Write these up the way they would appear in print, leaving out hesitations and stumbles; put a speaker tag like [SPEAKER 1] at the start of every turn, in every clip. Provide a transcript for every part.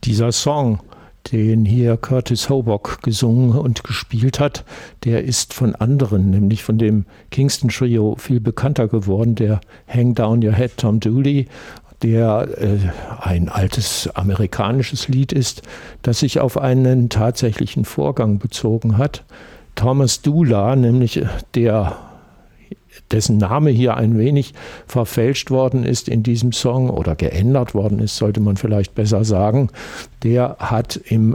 [SPEAKER 1] Dieser Song, den hier Curtis Hobock gesungen und gespielt hat, der ist von anderen, nämlich von dem Kingston Trio, viel bekannter geworden, der Hang Down Your Head Tom Dooley, der ein altes amerikanisches Lied ist, das sich auf einen tatsächlichen Vorgang bezogen hat. Thomas Dula, nämlich dessen Name hier ein wenig verfälscht worden ist in diesem Song oder geändert worden ist, sollte man vielleicht besser sagen, der hat im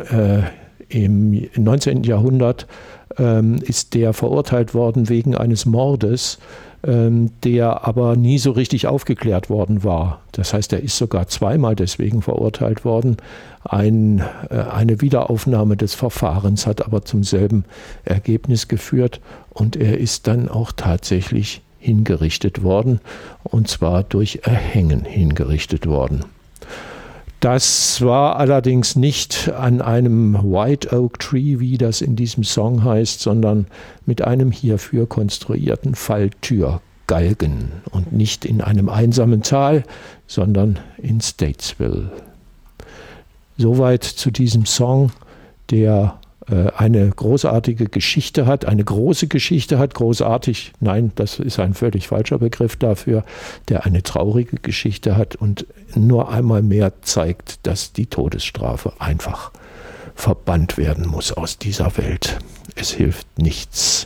[SPEAKER 1] 19. Jahrhundert ist der verurteilt worden wegen eines Mordes, der aber nie so richtig aufgeklärt worden war. Das heißt, er ist sogar zweimal deswegen verurteilt worden. Eine Wiederaufnahme des Verfahrens hat aber zum selben Ergebnis geführt und er ist dann auch tatsächlich hingerichtet worden, und zwar durch Erhängen hingerichtet worden. Das war allerdings nicht an einem White Oak Tree, wie das in diesem Song heißt, sondern mit einem hierfür konstruierten Falltürgalgen und nicht in einem einsamen Tal, sondern in Statesville. Soweit zu diesem Song, der eine großartige Geschichte hat, eine große Geschichte hat, großartig, nein, das ist ein völlig falscher Begriff dafür, der eine traurige Geschichte hat und nur einmal mehr zeigt, dass die Todesstrafe einfach verbannt werden muss aus dieser Welt. Es hilft nichts.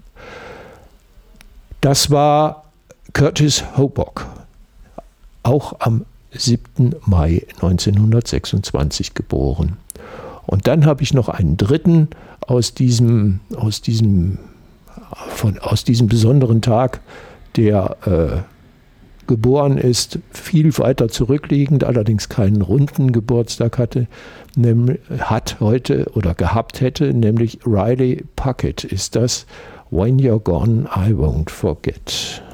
[SPEAKER 1] Das war Curtis Hobock, auch am 7. Mai 1926 geboren. Und dann habe ich noch einen dritten aus diesem besonderen Tag, der geboren ist, viel weiter zurückliegend, allerdings keinen runden Geburtstag hat heute oder gehabt hätte, nämlich Riley Puckett ist das. When You're Gone, I Won't Forget.